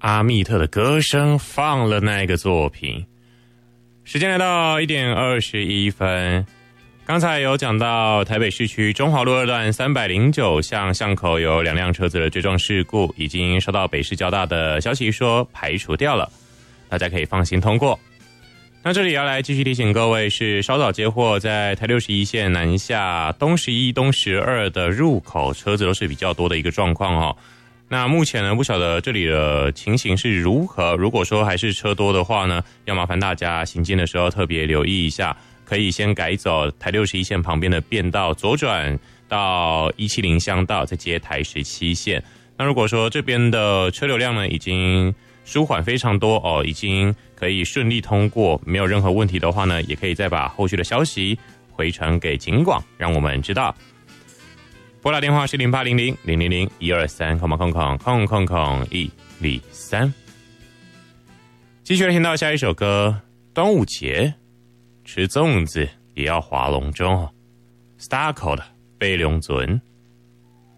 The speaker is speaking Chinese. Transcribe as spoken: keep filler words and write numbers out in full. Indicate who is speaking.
Speaker 1: 阿密特的歌声放了那个作品。时间来到一点二十一分，刚才有讲到台北市区中华路二段三百零九巷巷口有两辆车子的追撞事故，已经收到北市交大的消息说排除掉了，大家可以放心通过。那这里要来继续提醒各位，是稍早接获在台六十一线南下东十一、东十二的入口车子都是比较多的一个状况哦。那目前呢，不晓得这里的情形是如何。如果说还是车多的话呢，要麻烦大家行进的时候特别留意一下，可以先改走台六十一线旁边的便道，左转到一七零乡道，再接台十七线。那如果说这边的车流量呢已经舒缓非常多哦，已经可以顺利通过，没有任何问题的话呢，也可以再把后续的消息回传给警广，让我们知道。拨打电话是零八零零零零零一二三空空空空空空一零三。继续来听到下一首歌，端午节吃粽子也要划龙舟 ，Starco 的《飞龙尊》。